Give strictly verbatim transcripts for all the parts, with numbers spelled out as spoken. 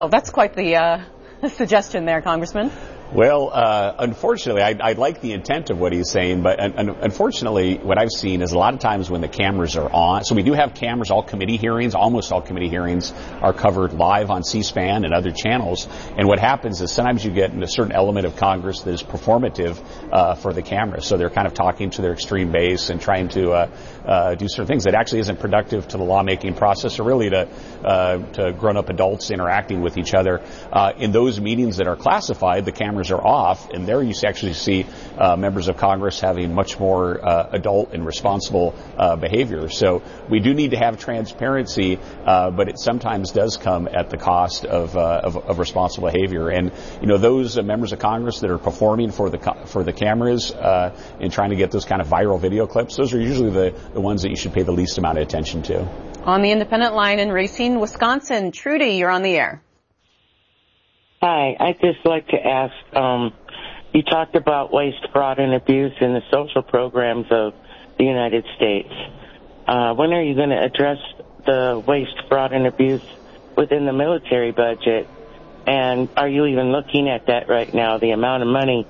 Well, that's quite the uh, suggestion there, Congressman. Well, uh, unfortunately, I, I like the intent of what he's saying, but un, un, unfortunately, what I've seen is a lot of times when the cameras are on, so we do have cameras, all committee hearings, almost all committee hearings are covered live on C-SPAN and other channels, and what happens is sometimes you get a certain element of Congress that is performative uh, for the camera, so they're kind of talking to their extreme base and trying to uh, uh, do certain things that actually isn't productive to the lawmaking process or really to, uh, to grown-up adults interacting with each other. Uh, in those meetings that are classified, the cameras are off, and there you actually see uh, members of Congress having much more uh, adult and responsible uh, behavior. So we do need to have transparency, uh, but it sometimes does come at the cost of, uh, of, of responsible behavior. And you know, those uh, members of Congress that are performing for the for the cameras uh, and trying to get those kind of viral video clips, those are usually the, the ones that you should pay the least amount of attention to. On the independent line in Racine, Wisconsin, Trudy, you're on the air. Hi, I'd just like to ask, um, you talked about waste, fraud, and abuse in the social programs of the United States. Uh, when are you going to address the waste, fraud, and abuse within the military budget? And are you even looking at that right now? The amount of money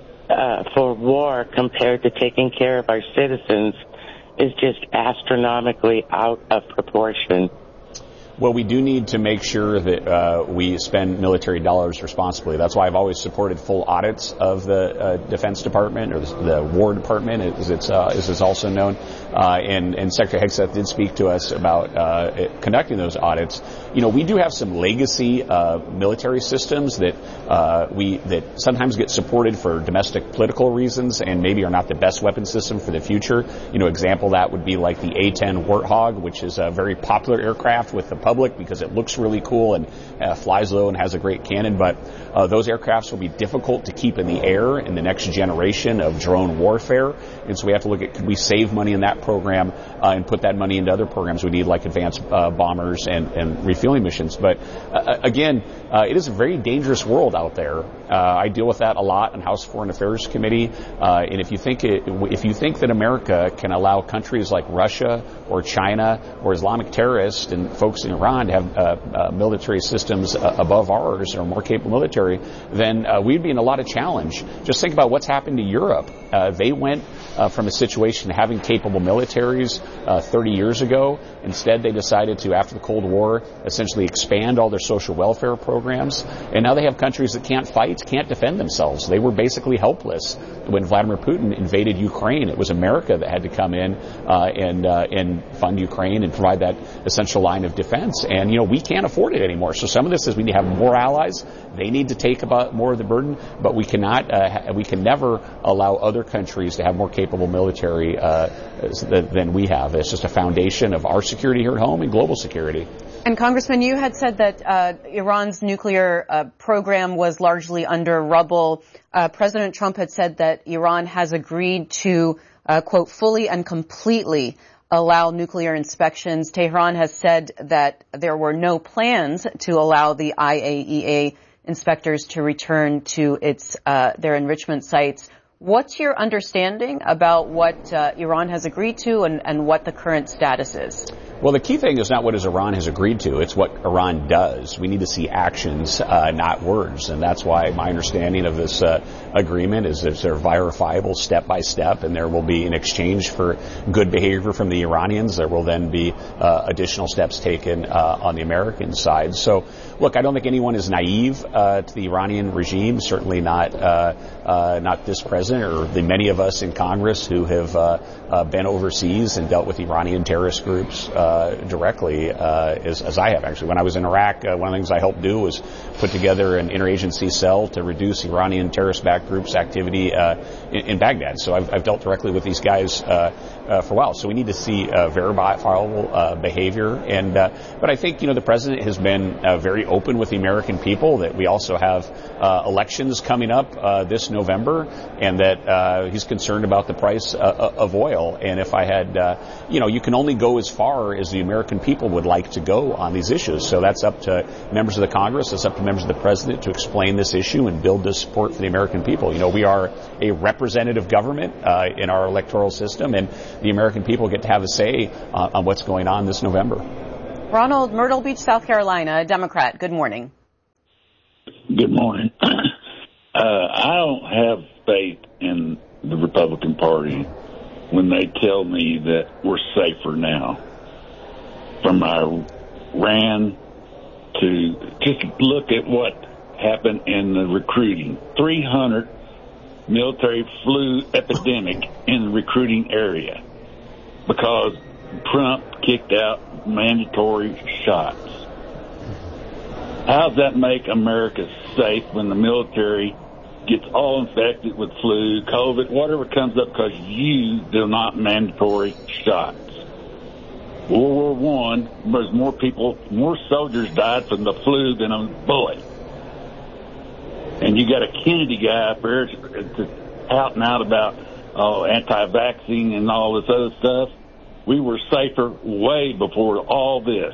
uh, for war compared to taking care of our citizens is just astronomically out of proportion. Well, we do need to make sure that uh, we spend military dollars responsibly. That's why I've always supported full audits of the uh, Defense Department, or the, the War Department, as it's, uh, as it's also known. Uh, and, and Secretary Hegseth did speak to us about uh, conducting those audits. You know, we do have some legacy uh, military systems that uh, we that sometimes get supported for domestic political reasons and maybe are not the best weapon system for the future. You know, example of that would be like the A ten Warthog, which is a very popular aircraft with the public because it looks really cool and uh, flies low and has a great cannon, but uh, those aircrafts will be difficult to keep in the air in the next generation of drone warfare, and so we have to look at, could we save money in that program uh, and put that money into other programs we need, like advanced uh, bombers and, and refueling missions. But uh, again, uh, it is a very dangerous world out there. Uh, I deal with that a lot in House Foreign Affairs Committee, uh, and if you think it, if you think that America can allow countries like Russia or China or Islamic terrorists and folks in Iran to have uh, uh, military systems uh, above ours or more capable military, then uh, we'd be in a lot of challenge. Just think about what's happened to Europe. Uh, they went uh, from a situation of having capable militaries uh, thirty years ago. Instead, they decided to, after the Cold War, essentially expand all their social welfare programs. And now they have countries that can't fight, can't defend themselves. They were basically helpless when Vladimir Putin invaded Ukraine. It was America that had to come in uh, and uh, and fund Ukraine and provide that essential line of defense. And, you know, we can't afford it anymore. So some of this is we need to have more allies. They need to take about more of the burden, but we cannot, uh, we can never allow other countries to have more capable military uh, than we have. It's just a foundation of our security here at home and global security. And Congressman, you had said that uh, Iran's nuclear uh, program was largely under rubble. Uh, President Trump had said that Iran has agreed to, uh, quote, fully and completely allow nuclear inspections. Tehran has said that there were no plans to allow the I A E A inspectors to return to its uh, their enrichment sites. What's your understanding about what uh, Iran has agreed to and, and what the current status is? Well, the key thing is not what is Iran has agreed to. It's what Iran does. We need to see actions, uh, not words. And that's why my understanding of this uh, agreement is that they're verifiable step by step, and there will be an exchange for good behavior from the Iranians. There will then be uh, additional steps taken uh, on the American side. So, look, I don't think anyone is naive uh, to the Iranian regime, certainly not uh, uh, not this president or the many of us in Congress who have uh, uh, been overseas and dealt with Iranian terrorist groups uh, Uh, directly, uh, as, as I have actually. When I was in Iraq, uh, one of the things I helped do was put together an interagency cell to reduce Iranian terrorist-backed groups' activity uh, in, in Baghdad. So I've, I've dealt directly with these guys uh, uh, for a while. So we need to see uh, verifiable uh, behavior. And uh, but I think, you know, the president has been uh, very open with the American people that we also have uh, elections coming up uh, this November, and that uh, he's concerned about the price uh, of oil. And if I had, uh, you know, you can only go as far as the American people would like to go on these issues. So that's up to members of the Congress, it's up to members of the president to explain this issue and build this support for the American people. You know, we are a representative government uh, in our electoral system, and the American people get to have a say uh, on what's going on this November. Ronald, Myrtle Beach, South Carolina, Democrat. Good morning. Good morning. uh, I don't have faith in the Republican Party when they tell me that we're safer now. From Iran to just look at what happened in the recruiting. three hundred military flu epidemic in the recruiting area because Trump kicked out mandatory shots. How does that make America safe when the military gets all infected with flu, COVID, whatever comes up because you do not mandatory shots? World War One, there's more people, more soldiers died from the flu than a bullet. And you got a Kennedy guy up there out and out about oh, anti-vaccine and all this other stuff. We were safer way before all this.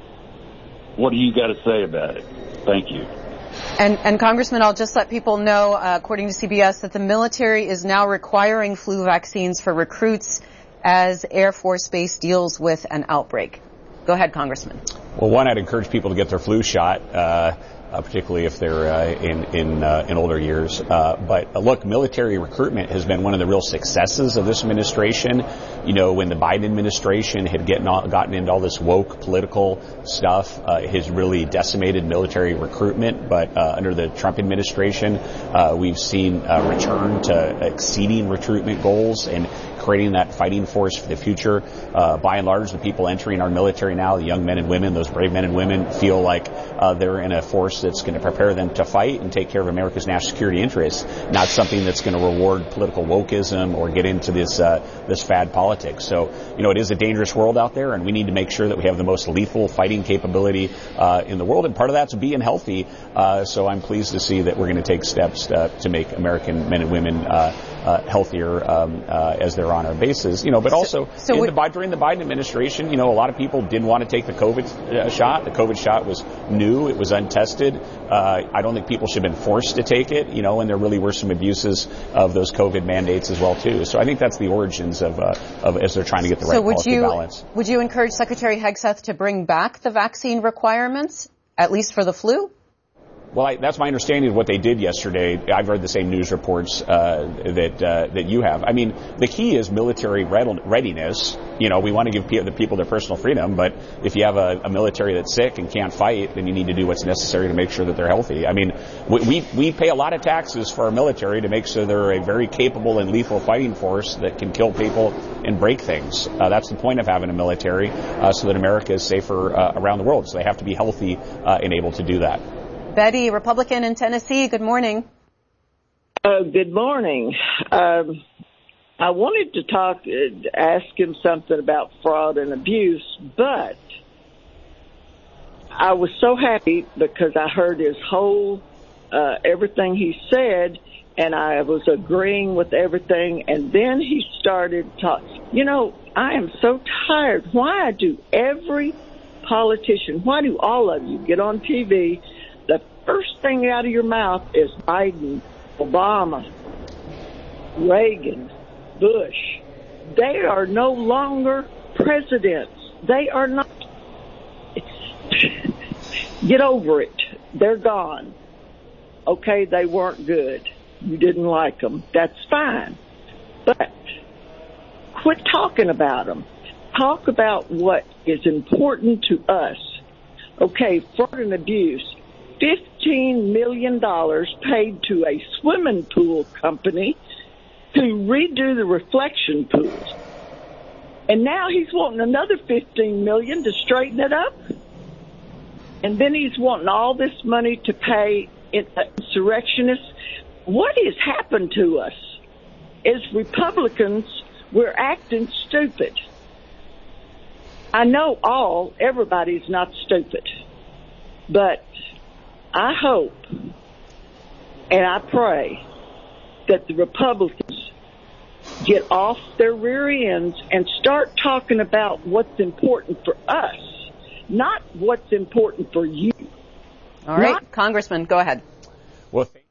What do you got to say about it? Thank you. And, and Congressman, I'll just let people know, uh, according to C B S, that the military is now requiring flu vaccines for recruits as Air Force Base deals with an outbreak. Go ahead, Congressman. Well, one, I'd encourage people to get their flu shot, uh, uh, particularly if they're uh, in in, uh, in older years. Uh, but uh, look, military recruitment has been one of the real successes of this administration. You know, when the Biden administration had getting all, gotten into all this woke political stuff, uh, has really decimated military recruitment. But uh, under the Trump administration, uh, we've seen a return to exceeding recruitment goals and creating that fighting force for the future. Uh, by and large, the people entering our military now, the young men and women, those brave men and women, feel like uh, they're in a force that's going to prepare them to fight and take care of America's national security interests, not something that's going to reward political wokeism or get into this uh, this fad politics. So, you know, it is a dangerous world out there, and we need to make sure that we have the most lethal fighting capability uh, in the world, and part of that's being healthy. Uh, so I'm pleased to see that we're going to take steps uh, to make American men and women uh, uh, healthier um, uh, as they're on our bases, you know, but also so, so in the, during the Biden administration, you know, a lot of people didn't want to take the COVID uh, shot. The COVID shot was new. It was untested. Uh, I don't think people should have been forced to take it, you know, and there really were some abuses of those COVID mandates as well, too. So I think that's the origins of, uh, of as they're trying to get the right so would policy you, balance. Would you encourage Secretary Hegseth to bring back the vaccine requirements, at least for the flu? Well, I, that's my understanding of what they did yesterday. I've read the same news reports uh, that uh, that you have. I mean, the key is military readiness. You know, we want to give pe- the people their personal freedom, but if you have a, a military that's sick and can't fight, then you need to do what's necessary to make sure that they're healthy. I mean, we we, we pay a lot of taxes for our military to make sure they're a very capable and lethal fighting force that can kill people and break things. Uh, that's the point of having a military, uh, so that America is safer uh, around the world. So they have to be healthy uh, and able to do that. Betty, Republican in Tennessee, good morning. Uh, good morning. Um, I wanted to talk, uh, ask him something about fraud and abuse, but I was so happy because I heard his whole, uh, everything he said, and I was agreeing with everything, and then he started talking. You know, I am so tired. Why do every politician, why do all of you get on T V, the first thing out of your mouth is Biden, Obama, Reagan, Bush. They are no longer presidents. They are not. Get over it. They're gone. Okay, they weren't good. You didn't like them. That's fine. But quit talking about them. Talk about what is important to us. Okay, fraud and abuse. fifteen million dollars paid to a swimming pool company to redo the reflection pools. And now he's wanting another fifteen million dollars to straighten it up. And then he's wanting all this money to pay insurrectionists. What has happened to us? As Republicans, we're acting stupid. I know all, everybody's not stupid. But I hope and I pray that the Republicans get off their rear ends and start talking about what's important for us, not what's important for you. All right, not- Congressman, go ahead. Well,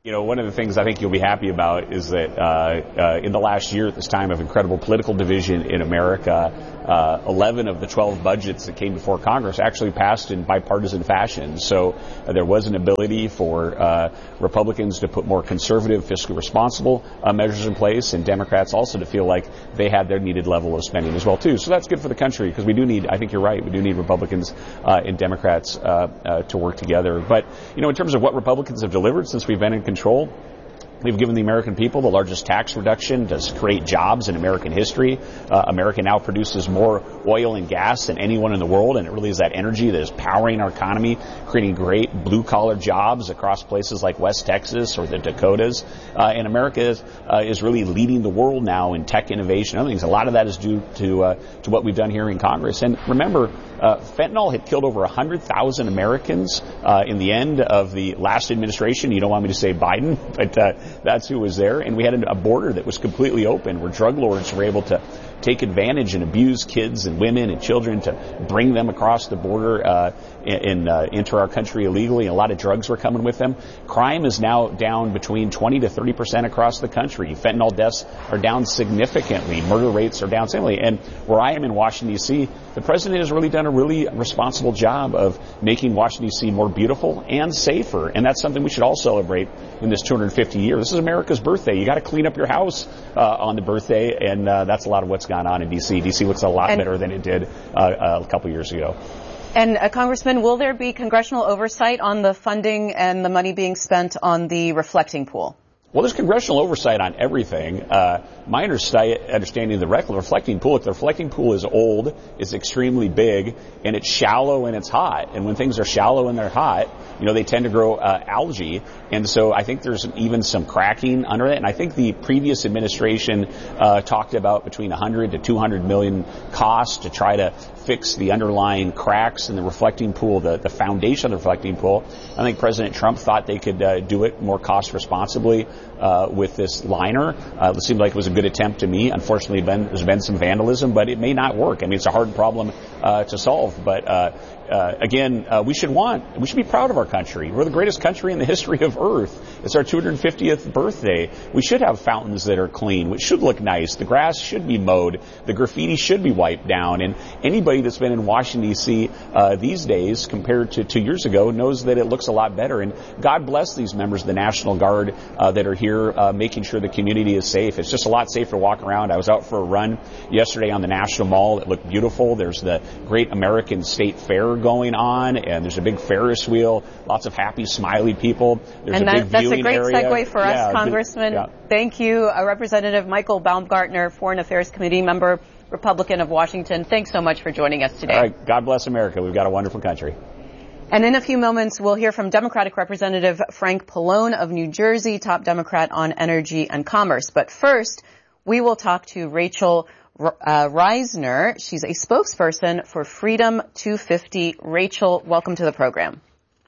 You know, one of the things I think you'll be happy about is that uh, uh, in the last year, at this time of incredible political division in America, uh, eleven of the twelve budgets that came before Congress actually passed in bipartisan fashion. So uh, there was an ability for uh, Republicans to put more conservative, fiscally responsible uh, measures in place, and Democrats also to feel like they had their needed level of spending as well, too. So that's good for the country, because we do need, I think you're right, we do need Republicans uh, and Democrats uh, uh, to work together. But, you know, in terms of what Republicans have delivered since we've been in control, Control. We've given the American people the largest tax reduction to create jobs in American history. Uh, America now produces more oil and gas than anyone in the world, and it really is that energy that is powering our economy, creating great blue-collar jobs across places like West Texas or the Dakotas. Uh, and America is, uh, is really leading the world now in tech innovation and other things. A lot of that is due to uh, to what we've done here in Congress. And remember, uh, fentanyl had killed over one hundred thousand Americans uh, in the end of the last administration. You don't want me to say Biden, but uh, that's who was there. And we had a border that was completely open, where drug lords were able to take advantage and abuse kids and women and children to bring them across the border uh, and uh, enter our country illegally. And a lot of drugs were coming with them. Crime is now down between twenty to thirty percent across the country. Fentanyl deaths are down significantly. Murder rates are down significantly. And where I am in Washington, D C, the president has really done a really responsible job of making Washington, D C more beautiful and safer. And that's something we should all celebrate in this two hundred fifty year. This is America's birthday. You got to clean up your house uh, on the birthday, and uh, that's a lot of what's gone on in D C. D C looks a lot and, better than it did uh, a couple years ago. And uh, Congressman, will there be congressional oversight on the funding and the money being spent on the reflecting pool? Well, there's congressional oversight on everything. Uh, my understanding of the reflecting pool, the reflecting pool is old, it's extremely big, and it's shallow and it's hot. And when things are shallow and they're hot, you know, they tend to grow uh, algae. And so I think there's even some cracking under it. And I think the previous administration uh, talked about between one hundred to two hundred million costs to try to fix the underlying cracks in the reflecting pool, the, the foundation of the reflecting pool. I think President Trump thought they could uh, do it more cost responsibly uh, with this liner. Uh, it seemed like it was a good attempt to me. Unfortunately, been, there's been some vandalism, but it may not work. I mean, it's a hard problem uh, to solve. But uh, uh, again, uh, we should want, we should be proud of our country. We're the greatest country in the history of Earth. It's our two hundred fiftieth birthday. We should have fountains that are clean. It should look nice. The grass should be mowed. The graffiti should be wiped down. And anybody that's been in Washington, D C uh, these days compared to two years ago knows that it looks a lot better. And God bless these members of the National Guard uh, that are here uh, making sure the community is safe. It's just a lot safer to walk around. I was out for a run yesterday on the National Mall. It looked beautiful. There's the Great American State Fair going on, and there's a big Ferris wheel, lots of happy, smiley people. There's and a that, big that's a great area. segue for yeah, us, Congressman. Yeah. Thank you, uh, Representative Michael Baumgartner, Foreign Affairs Committee member, Republican of Washington. Thanks so much for joining us today. All right. God bless America. We've got a wonderful country. And in a few moments, we'll hear from Democratic Representative Frank Pallone of New Jersey, top Democrat on energy and commerce. But first, we will talk to Rachel uh, Reisner. She's a spokesperson for Freedom two fifty. Rachel, welcome to the program.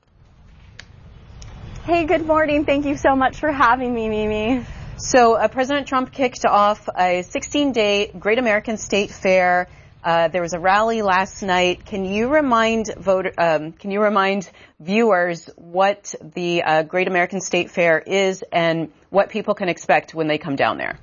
Hey, good morning. Thank you so much for having me, Mimi. So uh, President Trump kicked off a sixteen-day Great American State Fair. Uh, there was a rally last night. Can you remind voter, um, can you remind viewers what the uh, Great American State Fair is and what people can expect when they come down there?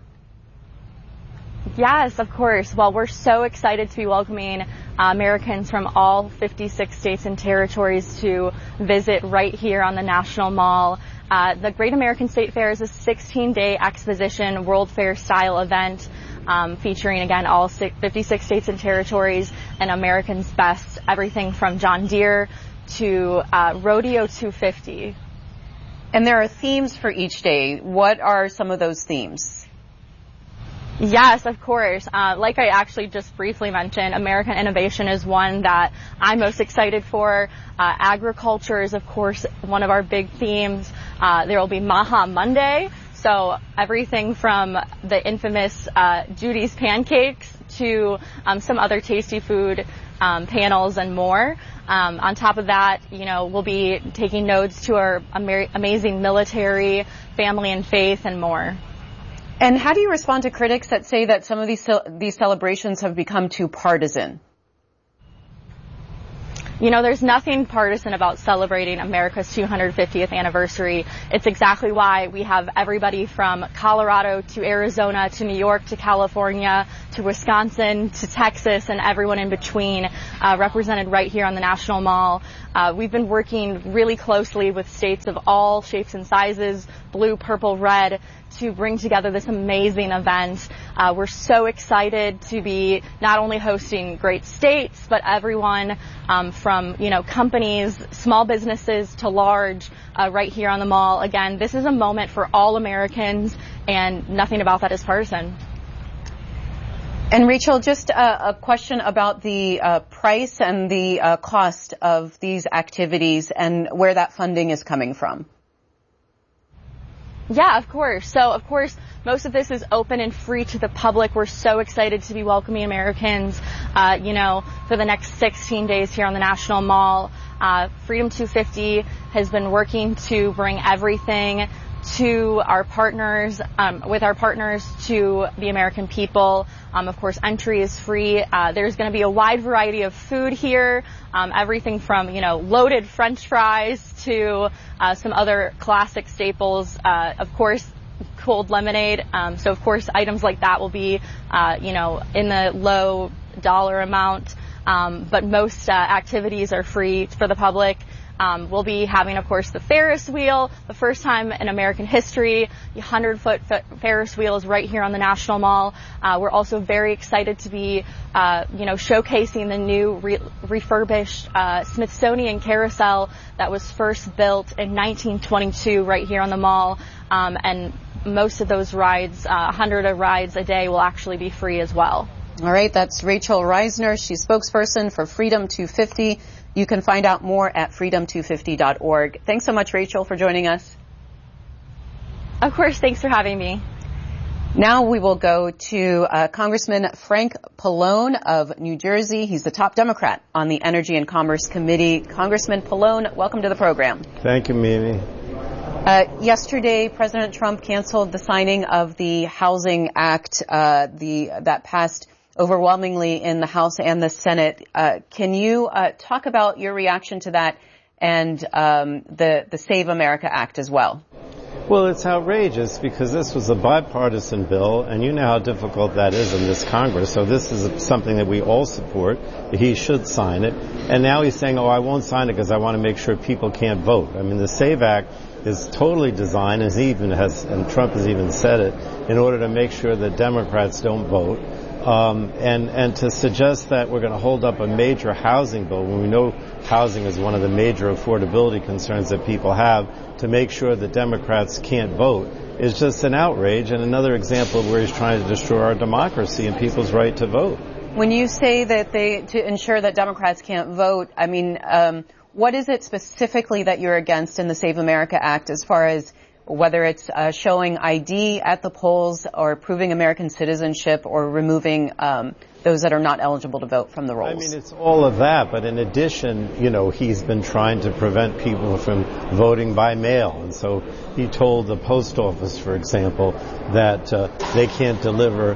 Yes, of course. Well, we're so excited to be welcoming uh, Americans from all fifty-six states and territories to visit right here on the National Mall. Uh, the Great American State Fair is a sixteen-day exposition World Fair style event um, featuring, again, all fifty-six states and territories and Americans' best, everything from John Deere to uh, Rodeo two fifty. And there are themes for each day. What are some of those themes? Yes, of course. Uh, like I actually just briefly mentioned, American innovation is one that I'm most excited for. Uh, agriculture is, of course, one of our big themes. Uh, there will be Maha Monday, so everything from the infamous uh, Judy's pancakes to um, some other tasty food um, panels and more. Um, on top of that, you know, we'll be taking notes to our ama- amazing military, family and faith, and more. And how do you respond to critics that say that some of these these celebrations have become too partisan? You know, there's nothing partisan about celebrating America's two hundred fiftieth anniversary. It's exactly why we have everybody from Colorado to Arizona to New York to California to Wisconsin to Texas and everyone in between uh, represented right here on the National Mall. Uh, we've been working really closely with states of all shapes and sizes, blue, purple, red, to bring together this amazing event. Uh, we're so excited to be not only hosting great states, but everyone um, from, you know, companies, small businesses to large, uh, right here on the mall. Again, this is a moment for all Americans, and nothing about that is partisan. And Rachel, just a, a question about the uh, price and the uh, cost of these activities and where that funding is coming from. Yeah, of course. So, of course, most of this is open and free to the public. We're so excited to be welcoming Americans, uh, you know, for the next sixteen days here on the National Mall. Uh, Freedom two fifty has been working to bring everything to our partners, um, with our partners to the American people. Um, of course, entry is free. Uh, there's going to be a wide variety of food here, um, everything from, you know, loaded French fries to uh, some other classic staples. Uh, of course, cold lemonade. Um, so, of course, items like that will be, uh, you know, in the low dollar amount. Um, but most uh, activities are free for the public. Um, we'll be having, of course, the Ferris wheel, the first time in American history. The hundred-foot Ferris wheel is right here on the National Mall. Uh, we're also very excited to be, uh, you know, showcasing the new re- refurbished uh, Smithsonian carousel that was first built in nineteen twenty-two right here on the mall. Um, and most of those rides, uh, one hundred rides a day, will actually be free as well. All right, that's Rachel Reisner. She's spokesperson for Freedom two fifty. You can find out more at freedom two fifty dot org. Thanks so much, Rachel, for joining us. Of course, thanks for having me. Now we will go to uh, Congressman Frank Pallone of New Jersey. He's the top Democrat on the Energy and Commerce Committee. Congressman Pallone, welcome to the program. Thank you, Mimi. Uh, yesterday, President Trump canceled the signing of the Housing Act, uh, the that passed overwhelmingly in the House and the Senate. Uh, can you uh, talk about your reaction to that and um, the the Save America Act as well? Well, it's outrageous because this was a bipartisan bill, and you know how difficult that is in this Congress. So this is something that we all support. He should sign it. And now he's saying, oh, I won't sign it because I want to make sure people can't vote. I mean, the SAVE Act is totally designed, as he even has, and Trump has even said it, in order to make sure that Democrats don't vote. Um, and, and to suggest that we're going to hold up a major housing bill when we know housing is one of the major affordability concerns that people have, to make sure that Democrats can't vote, is just an outrage and another example of where he's trying to destroy our democracy and people's right to vote. When you say that they, to ensure that Democrats can't vote, I mean, um, what is it specifically that you're against in the Save America Act as far as whether it's uh, showing I D at the polls or proving American citizenship or removing um, those that are not eligible to vote from the rolls? I mean, it's all of that, but in addition, you know, he's been trying to prevent people from voting by mail. And so he told the post office, for example, that uh, they can't deliver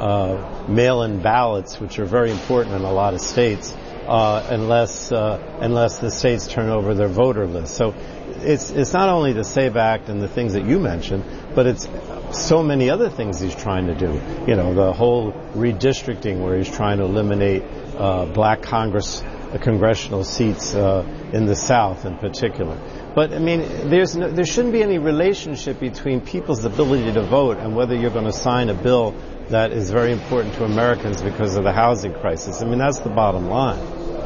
uh, mail-in ballots, which are very important in a lot of states, uh, unless uh, unless the states turn over their voter list. So it's it's not only the SAVE Act and the things that you mentioned, but it's so many other things he's trying to do. You know, the whole redistricting where he's trying to eliminate uh, black Congress, uh, congressional seats uh, in the South in particular. But, I mean, there's no, there shouldn't be any relationship between people's ability to vote and whether you're going to sign a bill that is very important to Americans because of the housing crisis. I mean, that's the bottom line.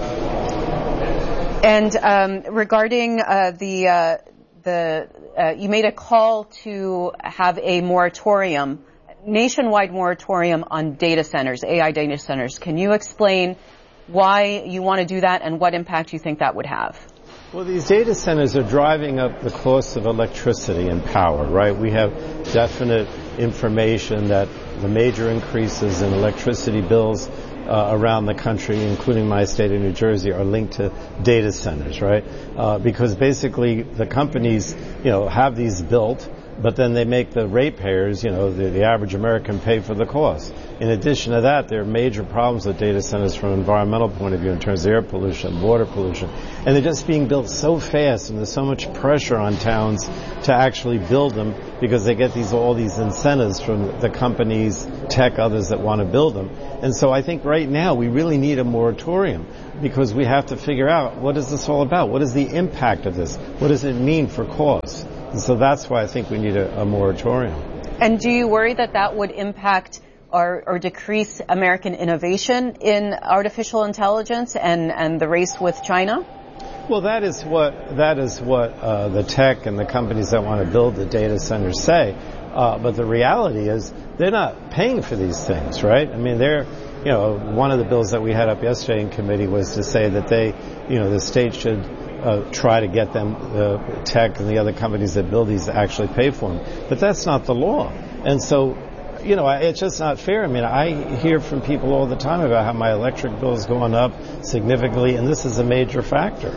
And um, regarding uh, the uh, the uh, you made a call to have a moratorium, nationwide moratorium on data centers, A I data centers. Can you explain why you want to do that and what impact you think that would have? Well, these data centers are driving up the cost of electricity and power, right? We have definite information that the major increases in electricity bills uh, around the country, including my state of New Jersey, are linked to data centers, right? Uh, because basically the companies, you know, have these built but then they make the ratepayers, you know, the, the average American pay for the cost. In addition to that, there are major problems with data centers from an environmental point of view in terms of air pollution, water pollution, and they're just being built so fast, and there's so much pressure on towns to actually build them because they get these all these incentives from the companies, tech, others that want to build them. And so I think right now we really need a moratorium because we have to figure out what is this all about? What is the impact of this? What does it mean for costs? And so that's why I think we need a, a moratorium. And do you worry that that would impact or, or decrease American innovation in artificial intelligence and, and the race with China? Well, that is what that is what uh, the tech and the companies that want to build the data centers say. Uh, but the reality is they're not paying for these things, right? I mean, they're, you know, one of the bills that we had up yesterday in committee was to say that they, you know, the state should uh, try to get them, the uh, tech and the other companies that build these to actually pay for them. But that's not the law. And so, you know, it's just not fair. I mean, I hear from people all the time about how my electric bill is going up significantly, and this is a major factor.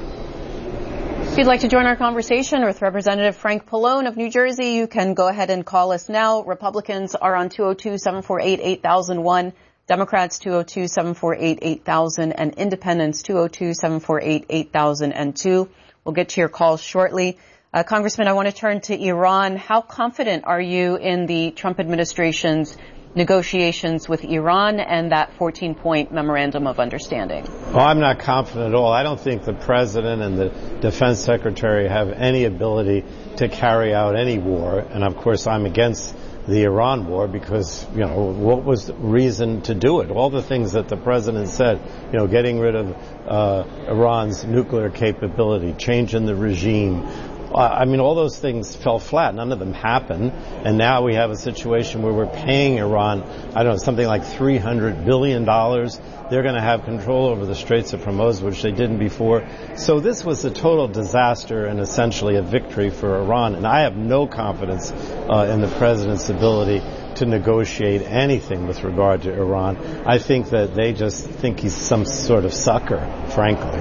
If you'd like to join our conversation with Representative Frank Pallone of New Jersey, you can go ahead and call us now. Republicans are on two oh two, seven four eight, eight thousand one, Democrats two oh two, seven four eight, eight thousand, and Independents two oh two, seven four eight, eight thousand two. We'll get to your calls shortly. Uh, Congressman, I want to turn to Iran. How confident are you in the Trump administration's negotiations with Iran and that fourteen-point memorandum of understanding? Well, I'm not confident at all. I don't think the president and the defense secretary have any ability to carry out any war. And of course, I'm against the Iran war because, you know, what was the reason to do it? All the things that the president said, you know, getting rid of uh, Iran's nuclear capability, changing the regime, I mean, all those things fell flat. None of them happened. And now we have a situation where we're paying Iran, I don't know, something like three hundred billion dollars. They're going to have control over the Straits of Hormuz, which they didn't before. So this was a total disaster and essentially a victory for Iran. And I have no confidence uh, in the president's ability to negotiate anything with regard to Iran. I think that they just think he's some sort of sucker, frankly.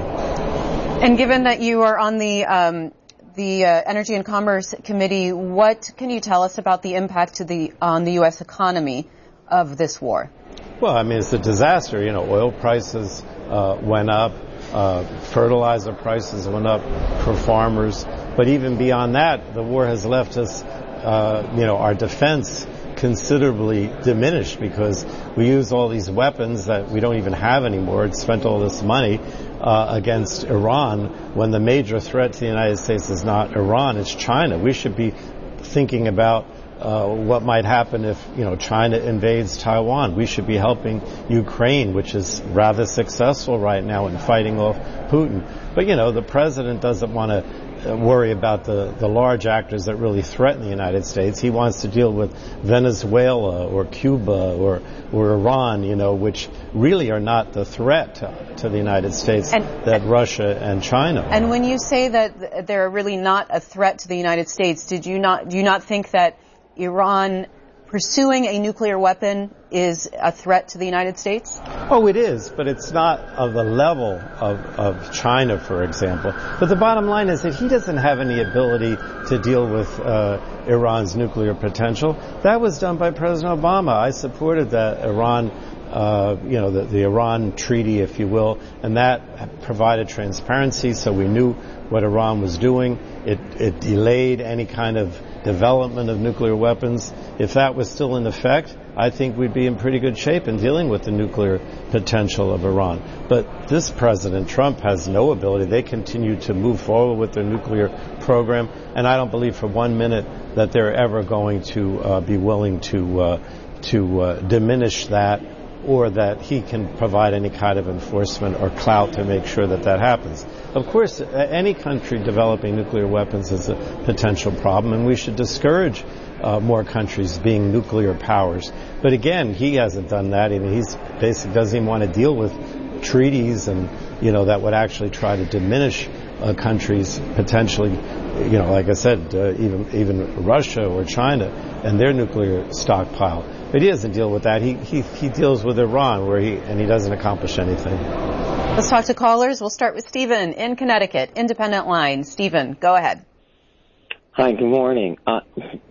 And given that you are on the um the uh, Energy and Commerce Committee, what can you tell us about the impact to the on the U S economy of this war? Well, I mean, it's a disaster. You know, oil prices uh, went up, uh, fertilizer prices went up for farmers. But even beyond that, the war has left us, uh, you know, our defense considerably diminished because we use all these weapons that we don't even have anymore. It spent all this money uh, against Iran when the major threat to the United States is not Iran, it's China. We should be thinking about uh, what might happen if, you know, China invades Taiwan. We should be helping Ukraine, which is rather successful right now in fighting off Putin. But, you know, the president doesn't want to worry about the, the large actors that really threaten the United States. He wants to deal with Venezuela or Cuba or, or Iran, you know, which really are not the threat to, to the United States and, that Russia and China are. And when you say that they're really not a threat to the United States, did you not, do you not think that Iran pursuing a nuclear weapon is a threat to the United States? Oh, it is, but it's not of the level of, of China, for example. But the bottom line is that he doesn't have any ability to deal with uh, Iran's nuclear potential. That was done by President Obama. I supported that Iran, uh, you know, the, the Iran treaty, if you will, and that provided transparency so we knew what Iran was doing. It, it delayed any kind of development of nuclear weapons. If that was still in effect, I think we'd be in pretty good shape in dealing with the nuclear potential of Iran. But this President Trump has no ability. They continue to move forward with their nuclear program, and I don't believe for one minute that they're ever going to uh, be willing to uh, to uh, diminish that, or that he can provide any kind of enforcement or clout to make sure that that happens. Of course, any country developing nuclear weapons is a potential problem, and we should discourage uh, more countries being nuclear powers. But again, he hasn't done that. I mean, he's basically doesn't even want to deal with treaties and, you know, that would actually try to diminish uh, countries potentially, you know, like I said, uh, even even Russia or China and their nuclear stockpile. But he doesn't deal with that. He he he deals with Iran, where he and he doesn't accomplish anything. Let's talk to callers. We'll start with Stephen in Connecticut, Independent Line. Stephen, go ahead. Hi, good morning. Uh,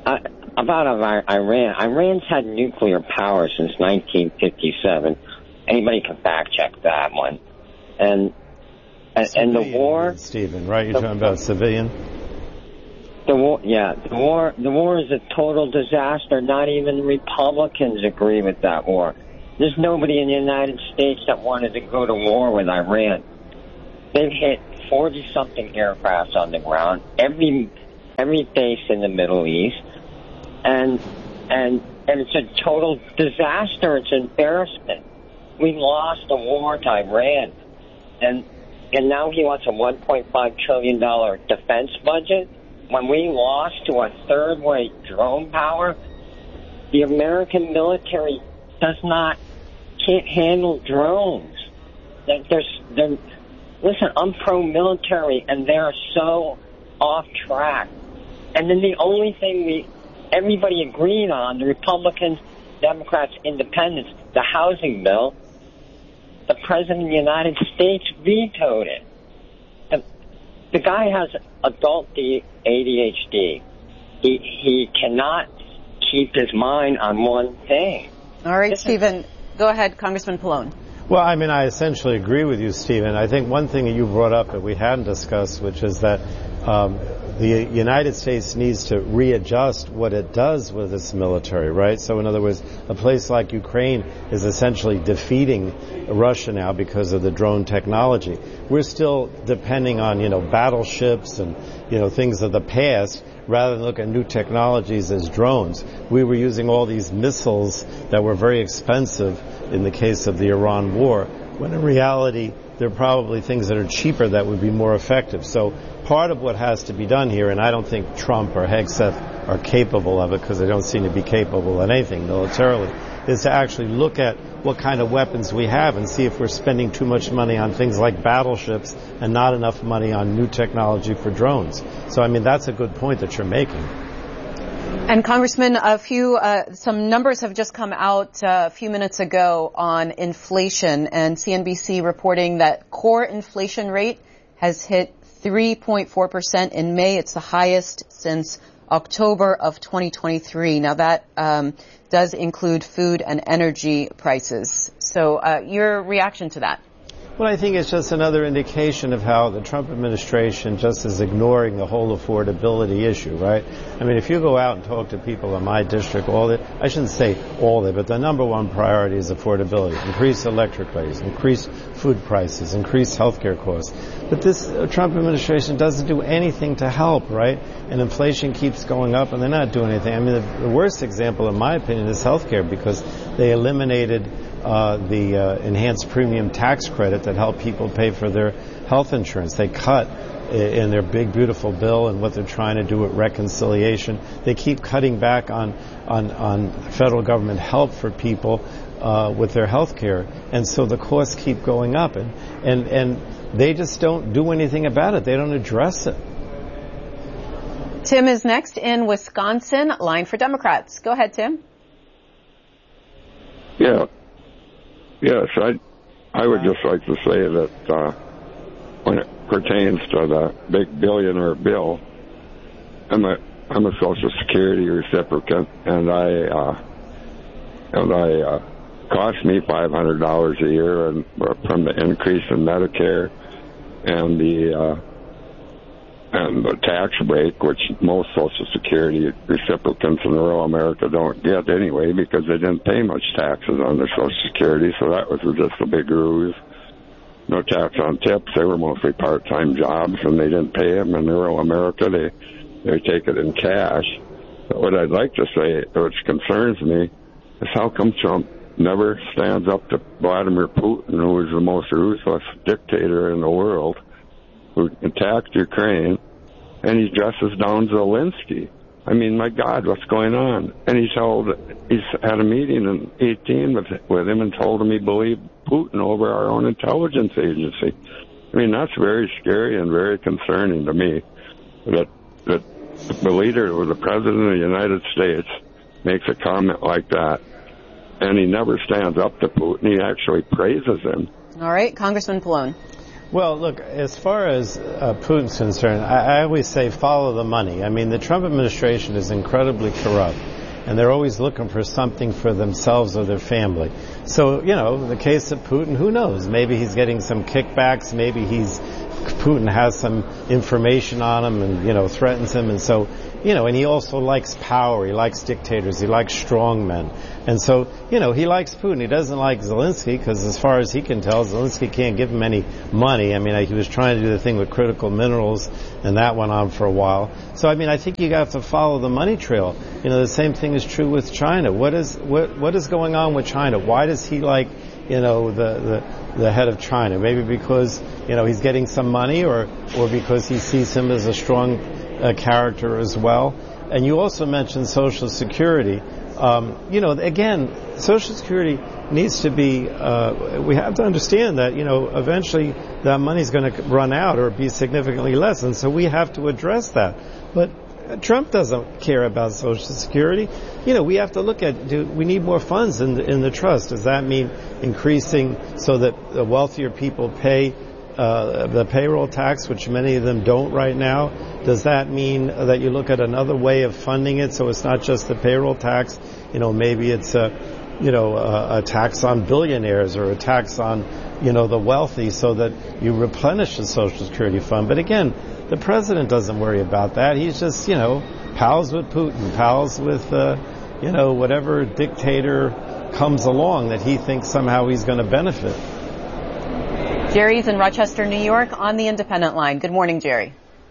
uh, about Iran. Iran's had nuclear power since nineteen fifty-seven. Anybody can fact check that one. And and, and the war, Stephen, right? You're the, talking about civilian. The war, yeah, the war. The war is a total disaster. Not even Republicans agree with that war. There's nobody in the United States that wanted to go to war with Iran. They've hit forty-something aircrafts on the ground, every every base in the Middle East, and and and it's a total disaster. It's an embarrassment. We lost the war to Iran, and and now he wants a one point five trillion dollars defense budget. When we lost to a third-rate drone power, the American military does not, can't handle drones. They're, they're, they're, listen, I'm pro-military, and they're so off track. And then the only thing we, everybody agreed on, the Republicans, Democrats, Independents, the housing bill, the President of the United States vetoed it. The, the guy has adult A D H D. He he cannot keep his mind on one thing. All right, this Stephen, is, go ahead, Congressman Pallone. Well, I mean, I essentially agree with you, Stephen. I think one thing that you brought up that we hadn't discussed, which is that um, the United States needs to readjust what it does with its military, right? So, in other words, a place like Ukraine is essentially defeating Russia now because of the drone technology. We're still depending on, you know, battleships and, you know, things of the past rather than look at new technologies as drones. We were using all these missiles that were very expensive in the case of the Iran war, when in reality there are probably things that are cheaper that would be more effective. So part of what has to be done here, and I don't think Trump or Hegseth are capable of it because they don't seem to be capable of anything militarily, is to actually look at what kind of weapons we have and see if we're spending too much money on things like battleships and not enough money on new technology for drones. So, I mean, that's a good point that you're making. And Congressman, a few, uh, some numbers have just come out uh, a few minutes ago on inflation, and C N B C reporting that core inflation rate has hit three point four percent in May. It's the highest since October of twenty twenty-three. Now that um, does include food and energy prices. So uh, your reaction to that? Well, I think it's just another indication of how the Trump administration just is ignoring the whole affordability issue, right? I mean, if you go out and talk to people in my district, all that, I shouldn't say all that, but the number one priority is affordability. Increase electric rates, increase food prices, increase healthcare costs. But this uh, Trump administration doesn't do anything to help, right? And inflation keeps going up and they're not doing anything. I mean, the, the worst example, in my opinion, is healthcare, because they eliminated Uh, the uh, enhanced premium tax credit that helped people pay for their health insurance. They cut in their big, beautiful bill and what they're trying to do at reconciliation. They keep cutting back on on, on federal government help for people uh, with their health care. And so the costs keep going up. And, and, and they just don't do anything about it. They don't address it. Tim is next in Wisconsin, line for Democrats. Go ahead, Tim. Yeah. Yes, I I would just like to say that uh, when it pertains to the big billionaire bill, I'm a I'm a Social Security recipient, and I uh, and I uh, cost me five hundred dollars a year, and from the increase in Medicare and the uh, and the tax break, which most Social Security recipients in rural America don't get anyway, because they didn't pay much taxes on their Social Security, so that was just a big ruse. No tax on tips. They were mostly part-time jobs, and they didn't pay them. In rural America, they they take it in cash. But what I'd like to say, which concerns me, is how come Trump never stands up to Vladimir Putin, who is the most ruthless dictator in the world, who attacked Ukraine, and he dresses down Zelensky. I mean, my God, what's going on? And he's held, he's had a meeting in eighteen with, with him and told him he believed Putin over our own intelligence agency. I mean, that's very scary and very concerning to me, that, that the leader or the president of the United States makes a comment like that, and he never stands up to Putin. He actually praises him. All right, Congressman Pallone. Well, look, as far as uh, Putin's concerned, I, I always say follow the money. I mean, the Trump administration is incredibly corrupt, and they're always looking for something for themselves or their family. So, you know, the case of Putin, who knows? Maybe he's getting some kickbacks. Maybe he's Putin has some information on him and, you know, threatens him. And so, you know, and he also likes power. He likes dictators. He likes strong men. And so, you know, he likes Putin. He doesn't like Zelensky because as far as he can tell, Zelensky can't give him any money. I mean, he was trying to do the thing with critical minerals and that went on for a while. So, I mean, I think you have to follow the money trail. You know, the same thing is true with China. What is, what, what is going on with China? Why does he like, you know, the, the, the head of China? Maybe because, you know, he's getting some money or, or because he sees him as a strong uh, character as well. And you also mentioned Social Security. Um, you know, again, Social Security needs to be, uh, we have to understand that, you know, eventually that money's going to run out or be significantly less. And so we have to address that. But Trump doesn't care about Social Security. You know, we have to look at, do we need more funds in the, in the trust? Does that mean increasing so that the wealthier people pay uh, the payroll tax, which many of them don't right now? Does that mean that you look at another way of funding it so it's not just the payroll tax? You know, maybe it's a, you know, a, a tax on billionaires or a tax on, you know, the wealthy so that you replenish the Social Security fund. But again, the president doesn't worry about that. He's just, you know, pals with Putin, pals with, uh, you know, whatever dictator comes along that he thinks somehow he's going to benefit. Jerry's in Rochester, New York on the Independent line. Good morning, Jerry.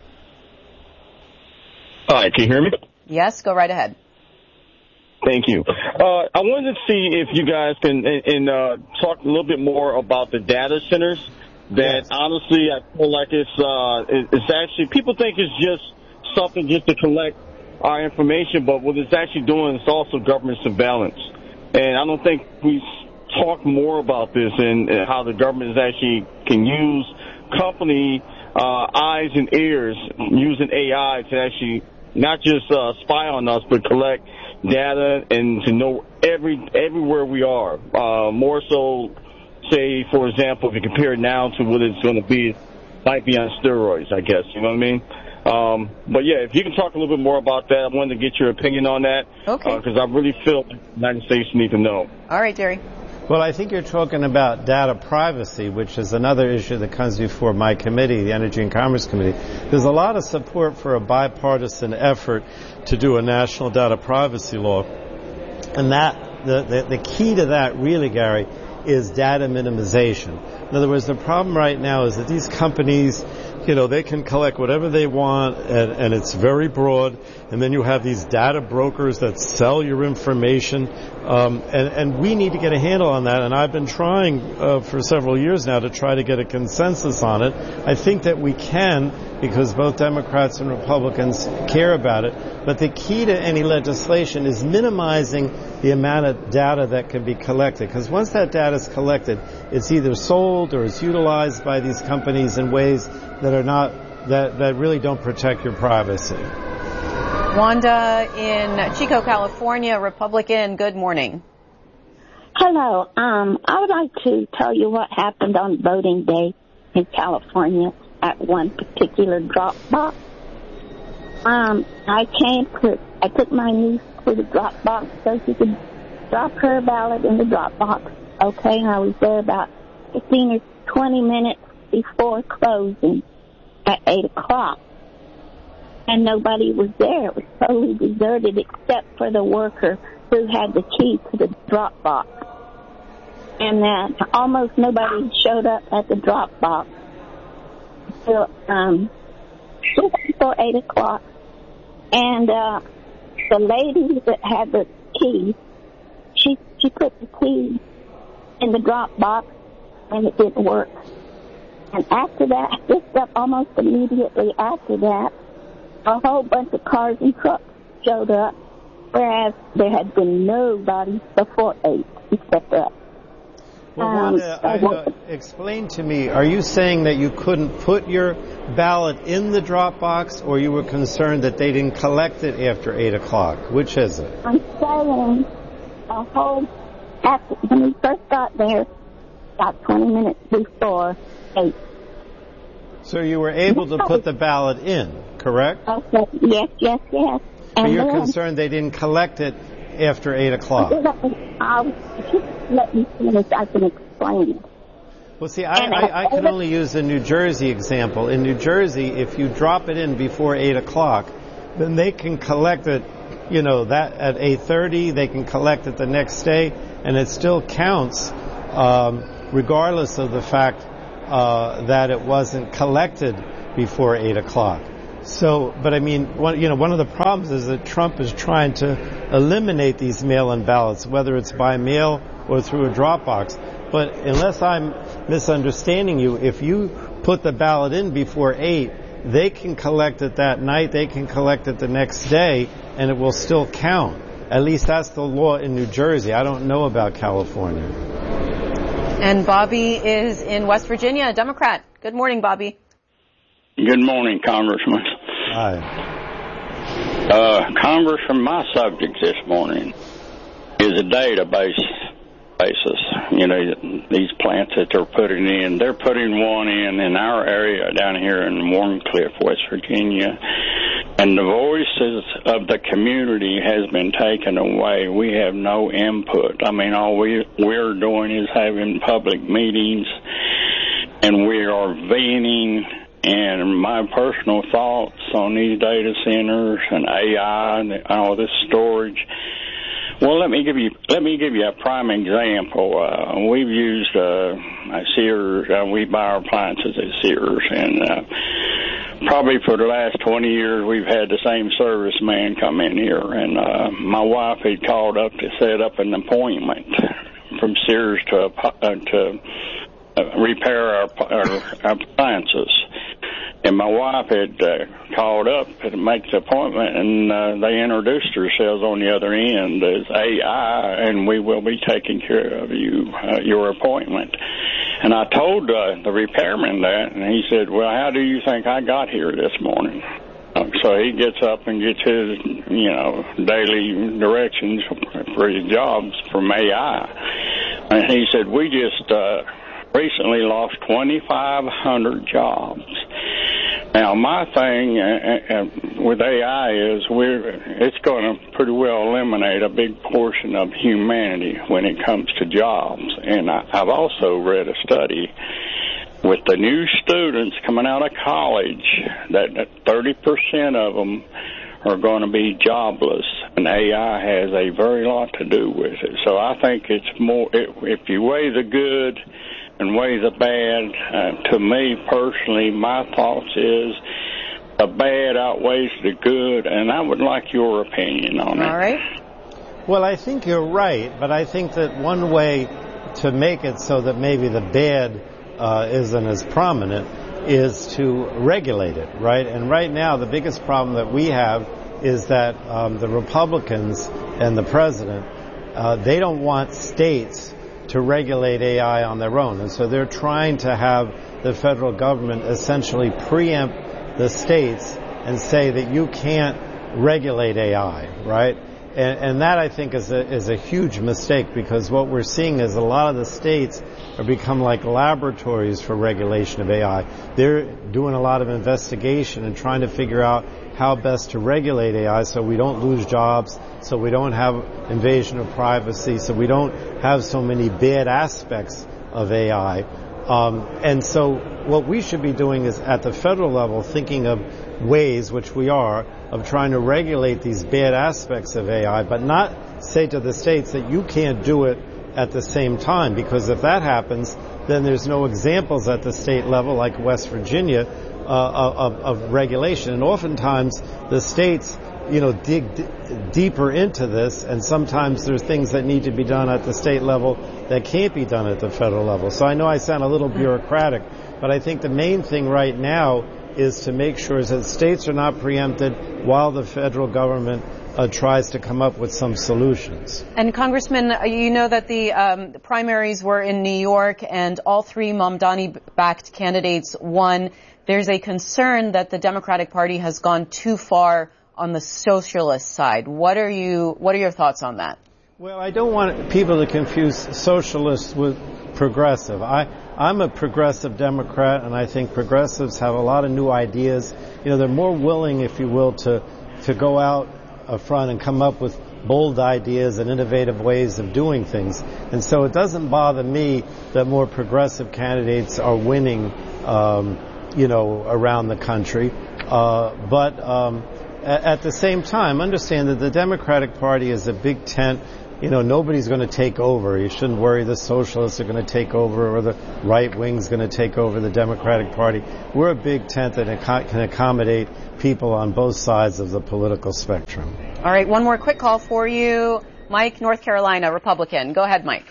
Hi, can you hear me? Yes, go right ahead. Thank you. Uh, I wanted to see if you guys can and, uh, talk a little bit more about the data centers. That yes. Honestly, I feel like it's uh, it's actually people think it's just something just to collect our information, but what it's actually doing is also government surveillance. And I don't think we talk more about this and how the government is actually can use company uh, eyes and ears using A I to actually not just uh, spy on us, but collect data and to know every everywhere we are. Uh, more so, say, for example, if you compare it now to what it's going to be, it might be on steroids, I guess. You know what I mean? Um, but, yeah, if you can talk a little bit more about that, I wanted to get your opinion on that. Okay. Because uh, I really feel the United States need to know. All right, Jerry. Well, I think you're talking about data privacy, which is another issue that comes before my committee, the Energy and Commerce Committee. There's a lot of support for a bipartisan effort to do a national data privacy law. And that the, the, the key to that, really, Gary, is data minimization. In other words, the problem right now is that these companies, you know, they can collect whatever they want, and, and it's very broad, and then you have these data brokers that sell your information, um, and, and we need to get a handle on that, and I've been trying uh, for several years now to try to get a consensus on it. I think that we can, because both Democrats and Republicans care about it, but the key to any legislation is minimizing the amount of data that can be collected, because once that data is collected, it's either sold or it's utilized by these companies in ways that are not, that, that really don't protect your privacy. Wanda in Chico, California, Republican, good morning. Hello. Um, I would like to tell you what happened on voting day in California at one particular drop box. Um, I came to, I took my niece to the drop box so she could drop her ballot in the drop box. Okay, and I was there about fifteen or twenty minutes before closing at eight o'clock. And nobody was there. It was totally deserted except for the worker who had the key to the drop box. And then almost nobody showed up at the drop box until um, just before eight o'clock. And uh, the lady that had the key, she she put the key in the drop box and it didn't work. And after that, just up almost immediately after that, a whole bunch of cars and trucks showed up, whereas there had been nobody before eight except us. Well, um, Wanda, I, uh, explain to me, are you saying that you couldn't put your ballot in the drop box, or you were concerned that they didn't collect it after eight o'clock? Which is it? I'm saying a whole, after, when we first got there, about twenty minutes before eight, So you were able to put the ballot in, correct? Okay. Yes, yes, yes. But And you're then, concerned they didn't collect it after eight o'clock. I'll just let me finish. I can explain it. Well, see, I, I, I can only use the New Jersey example. In New Jersey, if you drop it in before eight o'clock, then they can collect it, you know, that at eight thirty, they can collect it the next day, and it still counts, um, regardless of the fact uh, that it wasn't collected before eight o'clock. So, but I mean, one, you know, one of the problems is that Trump is trying to eliminate these mail-in ballots, whether it's by mail or through a drop box. But unless I'm misunderstanding you, if you put the ballot in before eight, they can collect it that night, they can collect it the next day, and it will still count. At least that's the law in New Jersey. I don't know about California. And Bobby is in West Virginia, a Democrat. Good morning, Bobby. Good morning, Congressman. Hi. Uh, Congressman, my subject this morning is a database basis. You know, these plants that they're putting in, they're putting one in in our area down here in Warncliffe, West Virginia, and the voices of the community has been taken away. We have no input. I mean, all we, we're doing is having public meetings, and we are venting. And my personal thoughts on these data centers and A I and all this storage. Well, let me give you let me give you a prime example. Uh, we've used uh, Sears. Uh, we buy our appliances at Sears, and uh, probably for the last twenty years, we've had the same serviceman come in here. And uh, my wife had called up to set up an appointment from Sears to uh, to uh, repair our, our, our appliances. And my wife had uh, called up to make the appointment, and uh, they introduced themselves on the other end as A I, and we will be taking care of you, uh, your appointment. And I told uh, the repairman that, and he said, well, how do you think I got here this morning? Uh, so he gets up and gets his, you know, daily directions for his jobs from A I. And he said, we just uh, recently lost twenty-five hundred jobs. Now, my thing uh, uh, with A I is we're it's going to pretty well eliminate a big portion of humanity when it comes to jobs. And I, I've also read a study with the new students coming out of college that, that thirty percent of them are going to be jobless, and A I has a very lot to do with it. So I think it's more, it, if you weigh the good and weigh the bad, uh, to me personally, my thoughts is the bad outweighs the good, and I would like your opinion on it. All right. Well, I think you're right, but I think that one way to make it so that maybe the bad uh, isn't as prominent is to regulate it, right? And right now, the biggest problem that we have is that um, the Republicans and the president, uh, they don't want states to regulate A I on their own. And so they're trying to have the federal government essentially preempt the states and say that you can't regulate A I, right? And, and that, I think, is a, is a huge mistake, because what we're seeing is a lot of the states are become like laboratories for regulation of A I. They're doing a lot of investigation and trying to figure out how best to regulate A I so we don't lose jobs, so we don't have invasion of privacy, so we don't have so many bad aspects of A I. Um, and so what we should be doing is, at the federal level, thinking of ways, which we are, of trying to regulate these bad aspects of A I, but not say to the states that you can't do it at the same time, because if that happens, then there's no examples at the state level, like West Virginia, uh, of, of regulation. And oftentimes the states, you know, dig d- deeper into this, and sometimes there's things that need to be done at the state level that can't be done at the federal level. So I know I sound a little bureaucratic, but I think the main thing right now is to make sure that states are not preempted while the federal government uh, tries to come up with some solutions. And Congressman, you know that the um, primaries were in New York, and all three Mamdani-backed candidates won. There's a concern that the Democratic Party has gone too far on the socialist side. What are you? What are your thoughts on that? Well, I don't want people to confuse socialists with progressive. I, I'm a progressive Democrat, and I think progressives have a lot of new ideas. You know, they're more willing, if you will, to, to go out front and come up with bold ideas and innovative ways of doing things. And so it doesn't bother me that more progressive candidates are winning, um, you know, around the country. Uh, but um, at, at the same time, understand that the Democratic Party is a big tent. You know, nobody's going to take over. You shouldn't worry the socialists are going to take over or the right wing's going to take over the Democratic Party. We're a big tent that can accommodate people on both sides of the political spectrum. All right, one more quick call for you. Mike, North Carolina, Republican. Go ahead, Mike.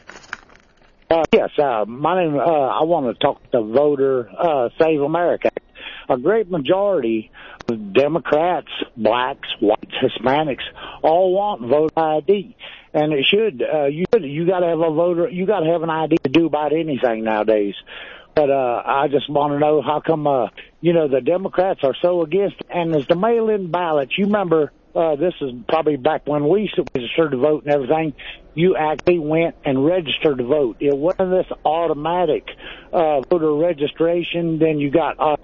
Uh, yes, uh, my name, uh, I want to talk to voter, uh, Save America. A great majority of Democrats, blacks, whites, Hispanics, all want voter I D. And it should, uh, you, you gotta have a voter, you gotta have an I D to do about anything nowadays. But, uh, I just want to know how come, uh, you know, the Democrats are so against it. And as the mail-in ballots, you remember, uh, this is probably back when we used to register to vote and everything, you actually went and registered to vote. It wasn't this automatic, uh, voter registration, then you got, uh,